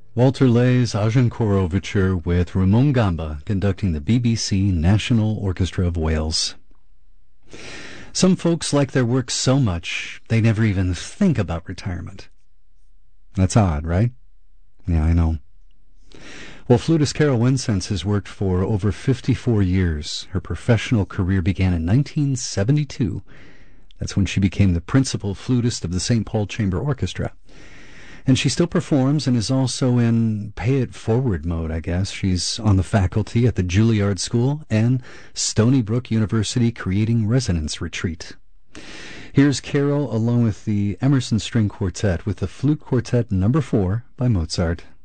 Walter Lay's Agincourt Overture with Ramon Gamba conducting the BBC National Orchestra of Wales. Some folks like their work so much they never even think about retirement. That's odd, right? Yeah, I know. Well, flutist Carol Winsense has worked for over 54 years. Her professional career began in 1972. That's when she became the principal flutist of the St. Paul Chamber Orchestra. And she still performs and is also in pay-it-forward mode, I guess. She's on the faculty at the Juilliard School and Stony Brook University Creating Resonance Retreat. Here's Carol along with the Emerson String Quartet with the Flute Quartet No. 4 by Mozart.